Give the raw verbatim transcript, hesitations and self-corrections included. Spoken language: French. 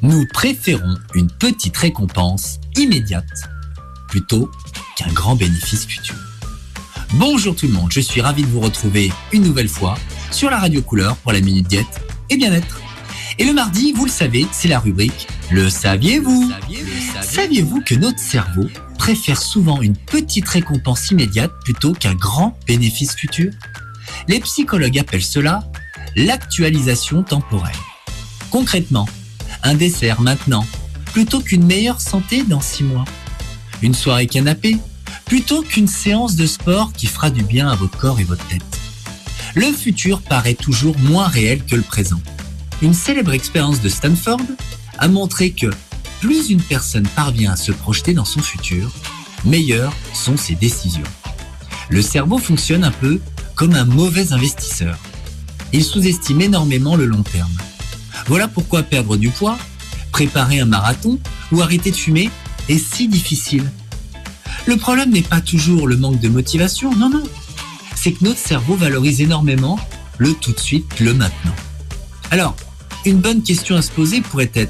Nous préférons une petite récompense immédiate plutôt qu'un grand bénéfice futur. Bonjour tout le monde, je suis ravi de vous retrouver une nouvelle fois sur la Radio Couleur pour la Minute Diète et Bien-être. Et le mardi, vous le savez, c'est la rubrique « Le saviez-vous » Saviez-vous que notre cerveau préfère souvent une petite récompense immédiate plutôt qu'un grand bénéfice futur? Les psychologues appellent cela l'actualisation temporelle. Concrètement, un dessert maintenant plutôt qu'une meilleure santé dans six mois. Une soirée canapé plutôt qu'une séance de sport qui fera du bien à votre corps et votre tête. Le futur paraît toujours moins réel que le présent. Une célèbre expérience de Stanford a montré que plus une personne parvient à se projeter dans son futur, meilleures sont ses décisions. Le cerveau fonctionne un peu comme un mauvais investisseur. Il sous-estime énormément le long terme. Voilà pourquoi perdre du poids, préparer un marathon ou arrêter de fumer est si difficile. Le problème n'est pas toujours le manque de motivation, non, non. C'est que notre cerveau valorise énormément le tout de suite, le maintenant. Alors, une bonne question à se poser pourrait être: